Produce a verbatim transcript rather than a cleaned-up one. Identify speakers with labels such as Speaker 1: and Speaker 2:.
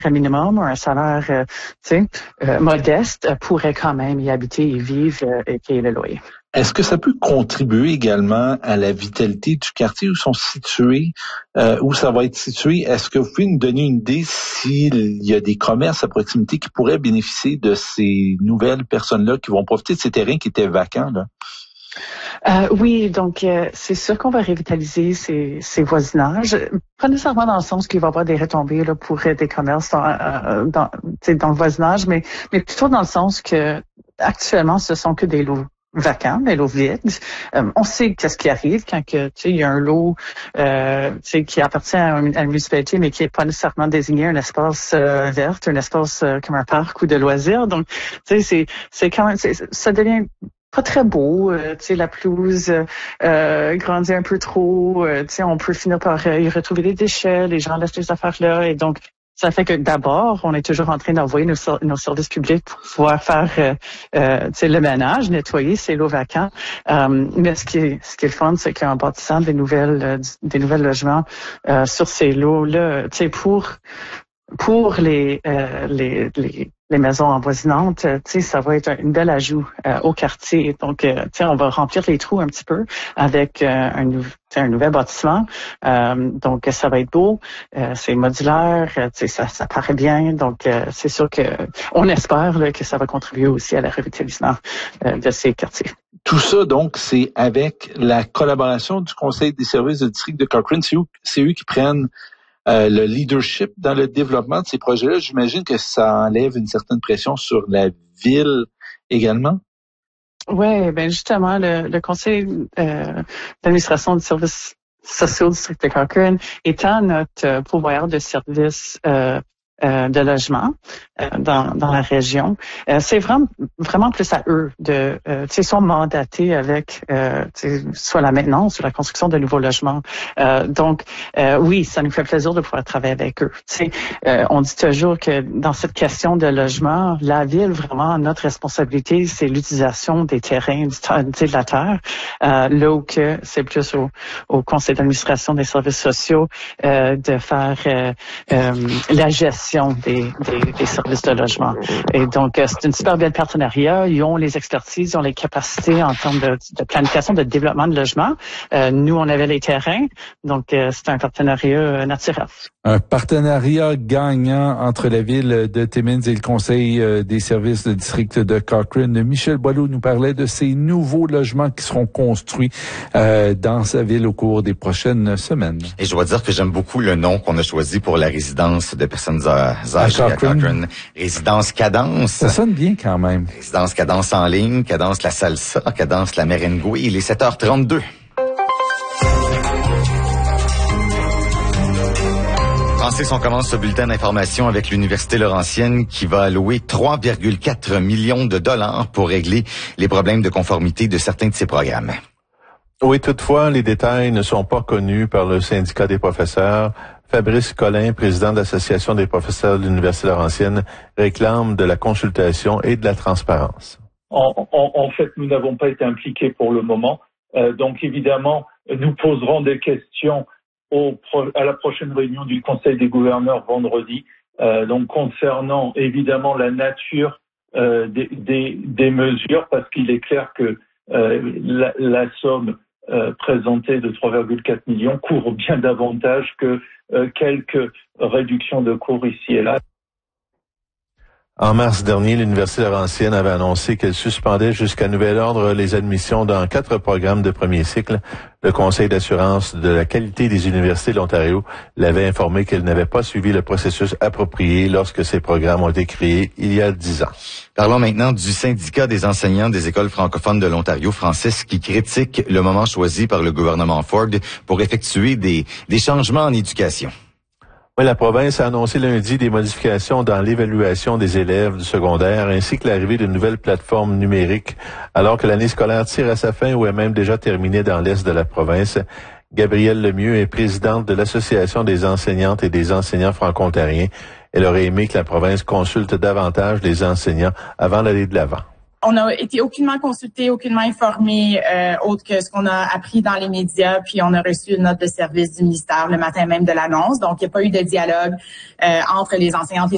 Speaker 1: minimum ou un salaire euh, tu sais, euh, modeste euh, pourrait quand même y habiter et vivre euh, et payer le loyer.
Speaker 2: Est-ce que ça peut contribuer également à la vitalité du quartier où sont situés, euh, où ça va être situé? Est-ce que vous pouvez nous donner une idée s'il y a des commerces à proximité qui pourraient bénéficier de ces nouvelles personnes-là qui vont profiter de ces terrains qui étaient vacants, là?
Speaker 1: Euh, oui, donc euh, c'est sûr qu'on va revitaliser ces, ces voisinages, pas nécessairement dans le sens qu'il va y avoir des retombées là, pour des commerces dans, euh, dans, dans le voisinage, mais, mais plutôt dans le sens que actuellement, ce sont que des lots vacants, des lots vides. Euh, on sait qu'est-ce qui arrive quand que, tu sais, il y a un lot euh, tu sais, qui appartient à une, à une municipalité, mais qui n'est pas nécessairement désigné un espace euh, vert, un espace euh, comme un parc ou de loisirs. Donc, tu sais, c'est, c'est quand même, c'est, ça devient pas très beau, euh, tu sais, la pelouse euh, grandit un peu trop, euh, tu sais, on peut finir par euh, y retrouver des déchets, les gens laissent les affaires là, et donc ça fait que d'abord, on est toujours en train d'envoyer nos, nos services publics pour pouvoir faire euh, euh, tu sais, le ménage, nettoyer ces lots vacants. Euh, mais ce qui est ce qui est le fun, c'est qu'en bâtissant des nouvelles euh, des nouvelles logements euh, sur ces lots-là, tu sais, pour pour les, euh, les les les maisons avoisinantes, tu sais, ça va être un, une belle ajout euh, au quartier. Donc, euh, tu sais, on va remplir les trous un petit peu avec euh, un, nou- un nouvel bâtiment. Euh, donc, ça va être beau, euh, c'est modulaire, euh, tu sais, ça, ça paraît bien. Donc, euh, c'est sûr que on espère là, que ça va contribuer aussi à la revitalisation euh, de ces quartiers.
Speaker 2: Tout ça, donc, c'est avec la collaboration du Conseil des services de district de Cochrane. C'est eux, c'est eux qui prennent Euh, le leadership dans le développement de ces projets-là. J'imagine que ça enlève une certaine pression sur la ville également.
Speaker 1: Oui, ben justement, le, le conseil euh, d'administration du service sociaux du district de Cochrane étant notre euh, pourvoyeur de services euh, euh, de logement euh, dans, dans la région, euh, c'est vraiment vraiment plus à eux de, euh, tu sais, sont mandatés avec, euh, soit la maintenance ou la construction de nouveaux logements. Euh, donc, euh, oui, ça nous fait plaisir de pouvoir travailler avec eux. Tu sais, euh, on dit toujours que dans cette question de logement, la ville, vraiment, notre responsabilité, c'est l'utilisation des terrains, du terrain, de la terre, euh, là où que c'est plus au, au conseil d'administration des services sociaux euh, de faire euh, euh, la gestion Des, des, des services de logement. Et donc, euh, c'est une super belle partenariat. Ils ont les expertises, ils ont les capacités en termes de, de planification, de développement de logement. Euh, nous, on avait les terrains. Donc, euh, c'est un partenariat euh, naturel.
Speaker 3: Un partenariat gagnant entre la ville de Timmins et le Conseil des services de district de Cochrane. Michel Boileau nous parlait de ces nouveaux logements qui seront construits euh, dans sa ville au cours des prochaines semaines.
Speaker 4: Et je dois dire que j'aime beaucoup le nom qu'on a choisi pour la résidence de personnes âgées à Cochrane. Résidence Cadence.
Speaker 3: Ça sonne bien quand même.
Speaker 4: Résidence Cadence en ligne, Cadence la salsa, Cadence la merengue. Il est sept heures trente-deux. Francis, on commence ce bulletin d'information avec l'Université Laurentienne qui va allouer trois virgule quatre millions de dollars pour régler les problèmes de conformité de certains de ses programmes.
Speaker 5: Oui, toutefois, les détails ne sont pas connus par le syndicat des professeurs. Fabrice Collin, président de l'Association des professeurs de l'Université Laurentienne, réclame de la consultation et de la transparence.
Speaker 6: En, en, en fait, nous n'avons pas été impliqués pour le moment. Euh, donc, évidemment, nous poserons des questions Au, à la prochaine réunion du Conseil des gouverneurs vendredi, euh, donc concernant évidemment la nature euh, des, des, des mesures, parce qu'il est clair que euh, la, la somme euh, présentée de trois virgule quatre millions couvre bien davantage que euh, quelques réductions de cours ici et là.
Speaker 5: En mars dernier, l'Université Laurentienne avait annoncé qu'elle suspendait jusqu'à nouvel ordre les admissions dans quatre programmes de premier cycle. Le Conseil d'assurance de la qualité des universités de l'Ontario l'avait informé qu'elle n'avait pas suivi le processus approprié lorsque ces programmes ont été créés il y a dix ans.
Speaker 4: Parlons maintenant du syndicat des enseignants des écoles francophones de l'Ontario, Francis, qui critique le moment choisi par le gouvernement Ford pour effectuer des, des changements en éducation.
Speaker 5: Oui, la province a annoncé lundi des modifications dans l'évaluation des élèves du secondaire ainsi que l'arrivée d'une nouvelle plateforme numérique alors que l'année scolaire tire à sa fin ou est même déjà terminée dans l'est de la province. Gabrielle Lemieux est présidente de l'Association des enseignantes et des enseignants franco-ontariens. Elle aurait aimé que la province consulte davantage les enseignants avant d'aller de l'avant.
Speaker 7: On n'a été aucunement consulté, aucunement informé, euh, autre que ce qu'on a appris dans les médias, puis on a reçu une note de service du ministère le matin même de l'annonce. Donc, il n'y a pas eu de dialogue euh, entre les enseignantes et